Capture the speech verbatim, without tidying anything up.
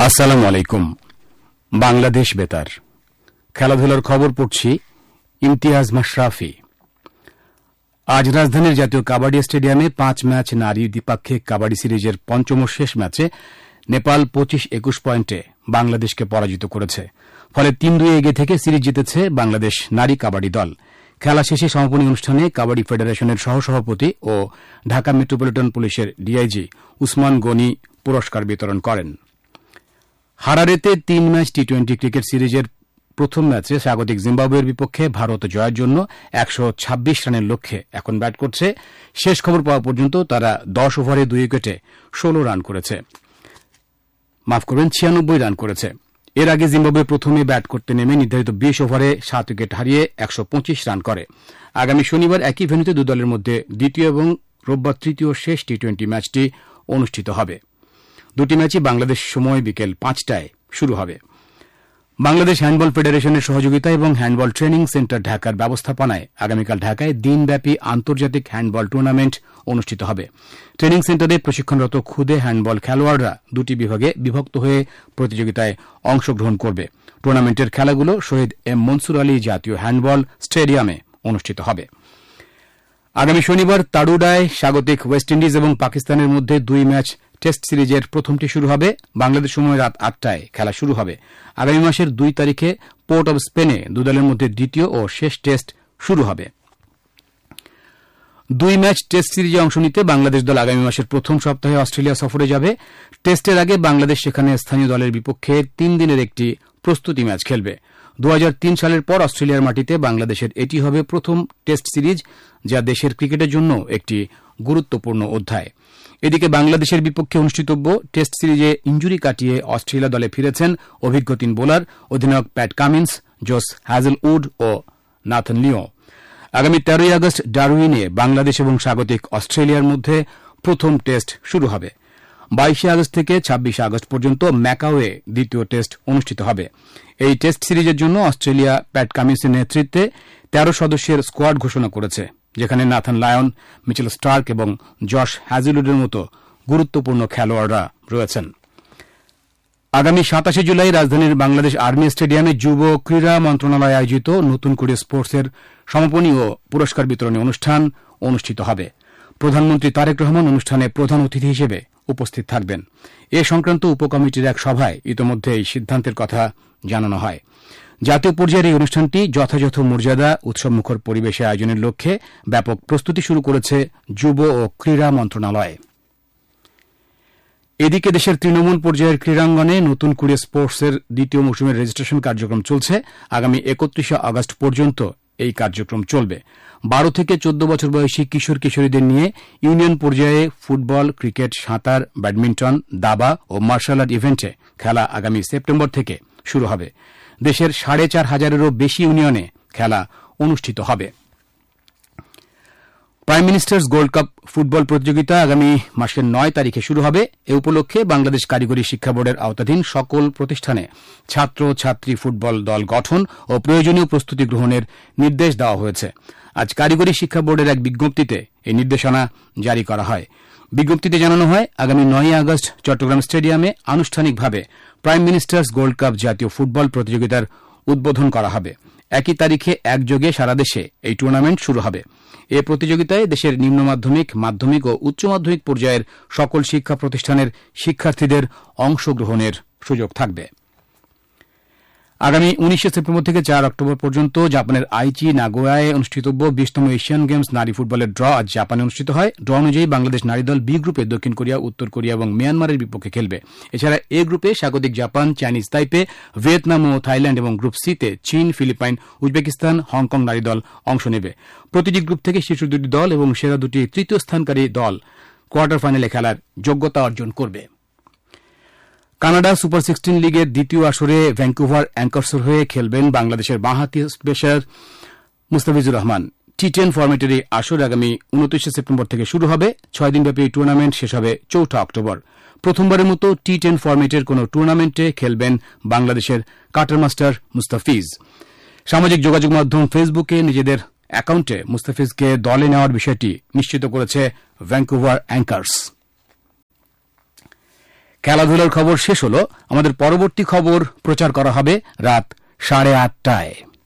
আসসালামু আলাইকুম। বাংলাদেশ বেতার খেলাধুলার খবর পড়ছি ইমতিয়াজ মাশরাফি। আজ রাজধানীর জাতীয় কাবাডি স্টেডিয়ামে পাঁচ ম্যাচ নারী দ্বিপাক্ষিক কাবাডি সিরিজের পঞ্চম ও শেষ ম্যাচে নেপাল পঁচিশ একুশ পয়েন্টে বাংলাদেশকে পরাজিত করেছে। ফলে তিন দুই এগিয়ে থেকে সিরিজ জিতেছে বাংলাদেশ নারী কাবাডি দল। খেলা শেষে সমাপনী অনুষ্ঠানে কাবাডি ফেডারেশনের সহসভাপতি ও ঢাকা মেট্রোপলিটন পুলিশের ডিআইজি উসমান গনি পুরস্কার বিতরণ করেন। হারারেতে তিন ম্যাচ টি টোয়েন্টি ক্রিকেট সিরিজের প্রথম ম্যাচে স্বাগতিক জিম্বাবুয়ের বিপক্ষে ভারত জয়ের জন্য একশো ছাব্বিশ রানের লক্ষ্যে এখন ব্যাট করছে। শেষ খবর পাওয়া পর্যন্ত তারা দশ ওভারে দুই উইকেটে ষোলো রান করেছে মাফ করবেন ছিয়ানব্বই রান করেছে। এর আগে জিম্বাবুয়ে প্রথমে ব্যাট করতে নেমে নির্ধারিত বিশ ওভারে সাত উইকেট হারিয়ে একশো পঁচিশ রান করে। আগামী শনিবার একই ভেন্যুতে দু দলের মধ্যে দ্বিতীয় এবং রোববার তৃতীয় শেষ টি টোয়েন্টি ম্যাচটি অনুষ্ঠিত হবে। দুটি ম্যাচই বাংলাদেশ সময় বিকেল পাঁচটায় শুরু হবে। বাংলাদেশ হ্যান্ডবল ফেডারেশনের সহযোগিতা এবং হ্যান্ডবল ট্রেনিং সেন্টার ঢাকার ব্যবস্থাপনায় আগামীকাল ঢাকায় দিনব্যাপী আন্তর্জাতিক হ্যান্ডবল টুর্নামেন্ট অনুষ্ঠিত হবে। ট্রেনিং সেন্টারে প্রশিক্ষণরত খুদে হ্যান্ডবল খেলোয়াড়রা দুটি বিভাগে বিভক্ত হয়ে প্রতিযোগিতায় অংশগ্রহণ করবে। টুর্নামেন্টের খেলাগুলো শহীদ এম মনসুর আলী জাতীয় হ্যান্ডবল স্টেডিয়ামে অনুষ্ঠিত হবে। আগামী শনিবার তাড়ুডায় স্বাগতিক ওয়েস্ট ইন্ডিজ এবং পাকিস্তানের মধ্যে দুই ম্যাচ টেস্ট সিরিজের প্রথমটি শুরু হবে। বাংলাদেশ সময় রাত আটটায় খেলা শুরু হবে। আগামী মাসের দুই তারিখে পোর্ট অব স্পেনে দু দলের মধ্যে দ্বিতীয় ও শেষ টেস্ট শুরু হবে। দুই ম্যাচ টেস্ট সিরিজে অংশ নিতে বাংলাদেশ দল আগামী মাসের প্রথম সপ্তাহে অস্ট্রেলিয়া সফরে যাবে। টেস্টের আগে বাংলাদেশ সেখানে স্থানীয় দলের বিপক্ষে তিন দিনের একটি প্রস্তুতি ম্যাচ খেলবে। দু হাজার তিন সালের পর অস্ট্রেলিয়ার মাটিতে বাংলাদেশের এটি হবে প্রথম টেস্ট সিরিজ, যা দেশের ক্রিকেটের জন্য একটি গুরুত্বপূর্ণ অধ্যায়। এদিকে বাংলাদেশের বিপক্ষে অনুষ্ঠিতব্য টেস্ট সিরিজে ইঞ্জুরি কাটিয়ে অস্ট্রেলিয়া দলে ফিরেছেন অভিজ্ঞ তিন বোলার অধিনায়ক প্যাট কামিন্স, জোস হ্যাজেলউড ও নাথন লিও। আগামী তেরোই আগস্ট ডারউইনে বাংলাদেশ এবং স্বাগতিক অস্ট্রেলিয়ার মধ্যে প্রথম টেস্ট শুরু হবে। বাইশে আগস্ট থেকে ছাব্বিশে আগস্ট পর্যন্ত ম্যাকাওয়ে দ্বিতীয় টেস্ট অনুষ্ঠিত হবে। এই টেস্ট সিরিজের জন্য অস্ট্রেলিয়া প্যাট কামিন্সের নেতৃত্বে তেরো সদস্যের স্কোয়াড ঘোষণা করেছে, যেখানে নাথান লায়ন, মিচেল স্টার্ক এবং জশ হ্যাজেলউডের মতো গুরুত্বপূর্ণ খেলোয়াড়রা রয়েছেন। আগামী সাতাশে জুলাই রাজধানীর বাংলাদেশ আর্মি স্টেডিয়ামে যুব ক্রীড়া মন্ত্রণালয় আয়োজিত নতুন করে স্পোর্টসের সমাপনী ও পুরস্কার বিতরণী অনুষ্ঠান অনুষ্ঠিত হবে। প্রধানমন্ত্রী তারেক রহমান অনুষ্ঠানে প্রধান অতিথি হিসেবে উপস্থিত থাকবেন। এ সংক্রান্ত উপকমিটির এক সভায় ইতোমধ্যে এই সিদ্ধান্তের কথা জানানো হয়। জাতীয় পর্যায়ের এই অনুষ্ঠানটি যথাযথ মর্যাদা উৎসবমুখর পরিবেশে আয়োজনের লক্ষ্যে ব্যাপক প্রস্তুতি শুরু করেছে যুব ও ক্রীড়া মন্ত্রণালয়। এদিকে দেশের তৃণমূল পর্যায়ের ক্রীড়াঙ্গনে নতুন করে স্পোর্টসের দ্বিতীয় মৌসুমের রেজিস্ট্রেশন কার্যক্রম চলছে। আগামী একত্রিশে আগস্ট পর্যন্ত এই কার্যক্রম চলবে। বারো থেকে চোদ্দ বছর বয়সী কিশোর কিশোরীদের নিয়ে ইউনিয়ন পর্যায়ে ফুটবল, ক্রিকেট, সাঁতার, ব্যাডমিন্টন, দাবা ও মার্শাল আর্ট ইভেন্টে খেলা আগামী সেপ্টেম্বর থেকে শুরু হবে। দেশের সাড়ে চার হাজারেরও বেশি ইউনিয়নে খেলা অনুষ্ঠিত হবে। Prime ministers gold cup football প্রতিযোগিতা আগামী মাসের নয় তারিখে শুরু হবে। এ উপলক্ষে বাংলাদেশ কারিগরি শিক্ষা বোর্ডের আওতাধীন সকল প্রতিষ্ঠানে ছাত্র ছাত্রী ফুটবল দল গঠন ও প্রয়োজনীয় প্রস্তুতি গ্রহণের নির্দেশ দেওয়া হয়েছে। আজ কারিগরি শিক্ষা বোর্ডের এক বিজ্ঞপ্তিতে এই নির্দেশনা জারি করা হয়। বিজ্ঞপ্তিতে জানানো হয়, আগামী নয়ই আগস্ট চট্টগ্রাম স্টেডিয়ামে আনুষ্ঠানিকভাবে প্রাইম মিনিস্টার্স গোল্ড কাপ জাতীয় ফুটবল প্রতিযোগিতার উদ্বোধন করা হবে। একই তারিখে একযোগে সারা দেশে এই টুর্নামেন্ট শুরু হবে। এ প্রতিযোগিতায় দেশের নিম্ন মাধ্যমিক, মাধ্যমিক ও উচ্চ মাধ্যমিক পর্যায়ের সকল শিক্ষা প্রতিষ্ঠানের শিক্ষার্থীদের অংশগ্রহণের সুযোগ থাকবে। আগামী উনিশে সেপ্টেম্বর থেকে চার অক্টোবর পর্যন্ত জাপানের আইচি নাগোয়ায় অনুষ্ঠিতব্য বিশতম এশিয়ান গেমস নারী ফুটবলের ড্র আজ জাপানে অনুষ্ঠিত হয়। ড্র অনুযায়ী বাংলাদেশ নারী দল বি গ্রুপে দক্ষিণ কোরিয়া, উত্তর কোরিয়া এবং মিয়ানমারের বিপক্ষে খেলবে। এছাড়া এ গ্রুপে স্বাগতিক জাপান, চাইনিজ তাইপে, ভিয়েতনাম ও থাইল্যান্ড এবং গ্রুপ সিতে চীন, ফিলিপাইন, উজবেকিস্তান, হংকং নারী দল অংশ নেবে। প্রতিটি গ্রুপ থেকে শীর্ষ দুটি দল এবং সেরা দুটি তৃতীয় স্থানকারী দল কোয়ার্টার ফাইনালে খেলার যোগ্যতা অর্জন করবে। কানাডা সুপার সিক্সটিন লিগের দ্বিতীয় আসরে ভ্যাঙ্কুভার অ্যাঙ্কার্সের হয়ে খেলবেন বাংলাদেশের বাঁহাতি pacer Mustafizur Rahman. T ten ফরম্যাটের এই আসর আগামী উনত্রিশে সেপ্টেম্বর থেকে শুরু হবে। ছয় দিনব্যাপী এই টুর্নামেন্ট শেষ হবে চৌঠা অক্টোবর। প্রথমবারের মতো টি টেন ফরম্যাটের কোন টুর্নামেন্টে খেলবেন বাংলাদেশের কাটার মাস্টার মুস্তাফিজ। সামাজিক যোগাযোগ মাধ্যম ফেসবুকে নিজেদের অ্যাকাউন্টে মুস্তাফিজকে দলে নেওয়ার বিষয়টি নিশ্চিত করেছে ভ্যাঙ্কুভার অ্যাঙ্কার্স। খেলাধুলার খবর শেষ হলো। আমাদের পরবর্তী খবর প্রচার করা হবে রাত সাড়ে আটটায়।